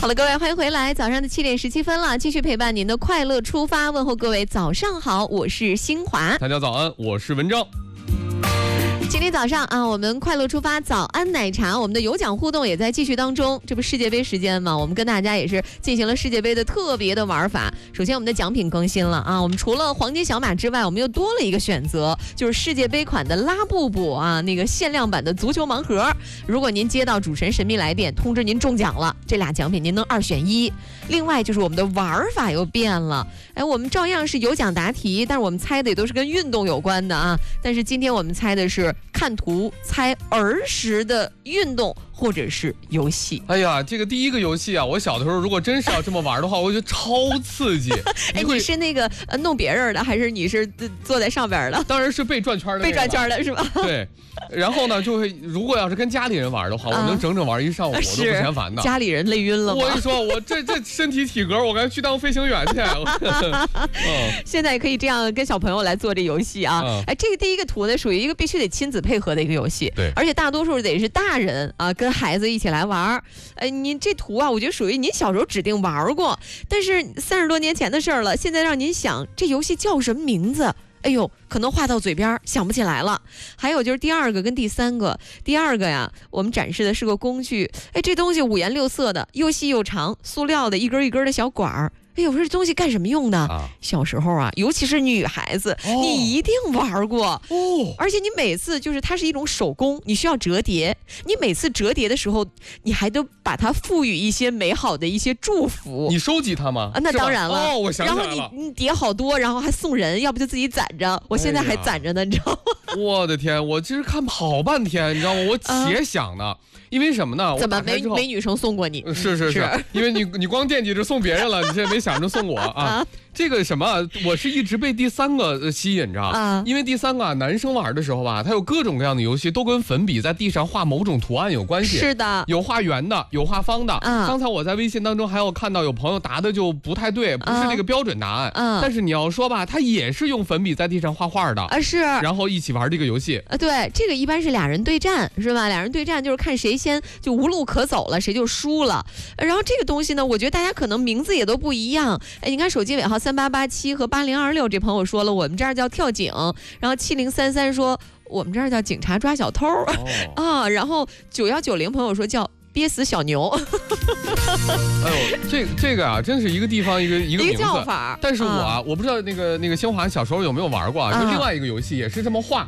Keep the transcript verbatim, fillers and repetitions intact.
好了，各位欢迎回来，早上的七点十七分了，继续陪伴您的快乐出发，问候各位早上好，我是新华。 大家早安，我是文章。 今天早上啊，我们快乐出发早安奶茶，我们的有奖互动也在继续当中。这不世界杯时间嘛，我们跟大家也是进行了世界杯的特别的玩法。首先我们的奖品更新了啊，我们除了黄金小马之外，我们又多了一个选择，就是世界杯款的拉布布啊，那个限量版的足球盲盒。如果您接到主持人神秘来电通知您中奖了，这俩奖品您能二选一。另外就是我们的玩法又变了，哎，我们照样是有奖答题，但是我们猜的也都是跟运动有关的啊。但是今天我们猜的是看图猜儿时的运动或者是游戏。 哎呀，这个第一个游戏啊，我小的时候如果真是要这么玩的话，我觉得超刺激。 哎，你是那个呃弄别人的，还是你是坐在上边的？ 当然是被转圈的、那个，被转圈的是吧？ 对。然后呢，就会如果要是跟家里人玩的话，我能整整玩一上午，我都不嫌烦的。 家里人累晕了吗？ 我跟你说，我这这身体体格，我该去当飞行员去。 嗯，现在也可以这样跟小朋友来做这游戏啊。嗯、哎，这个第一个图呢，属于一个必须得亲子配合的一个游戏。 对， 而且大多数得是大人啊，跟孩子一起来玩。哎，您这图啊，我觉得属于您小时候指定玩过，但是三十多年前的事儿了，现在让您想这游戏叫什么名字？哎呦，可能话到嘴边想不起来了。还有就是第二个跟第三个，第二个呀，我们展示的是个工具，哎，这东西五颜六色的，又细又长，塑料的，一根一根的小管儿。哎呦，这东西干什么用的？啊、小时候啊，尤其是女孩子，哦、你一定玩过哦。而且你每次就是它是一种手工，你需要折叠。你每次折叠的时候，你还都把它赋予一些美好的一些祝福。 你收集它吗？ 啊，那当然了。 哦，我想起来了。 然后你你叠好多，然后还送人，要不就自己攒着。我现在还攒着呢，哎、你知道吗？ 我的天，我其实看好半天，你知道吗？我且想呢。啊因为什么呢？ 怎么没没女生送过你？ 是是是，是因为你你光惦记着送别人了，你现在没想着送我啊。啊这个什么，我是一直被第三个吸引着啊。因为第三个啊，男生玩的时候吧，他有各种各样的游戏，都跟粉笔在地上画某种图案有关系。 是的， 有画圆的，有画方的。嗯、刚才我在微信当中还有看到有朋友答的就不太对，不是那个标准答案。嗯。但是你要说吧，他也是用粉笔在地上画画的啊，是。 然后一起玩这个游戏啊，对，这个一般是俩人对战，是吧？俩人对战就是看谁先就无路可走了，谁就输了。然后这个东西呢，我觉得大家可能名字也都不一样。哎，你看手机尾号三八八七和八零二六这朋友说了，我们这儿叫跳井。然后七零三三说我们这儿叫警察抓小偷。哦、啊，然后九幺九零朋友说叫憋死小牛。 哎呦，这这个啊，真是一个地方一个一个名字叫法。 但是我啊，嗯、我不知道那个那个新华小时候有没有玩过啊？就另外一个游戏也是这么画。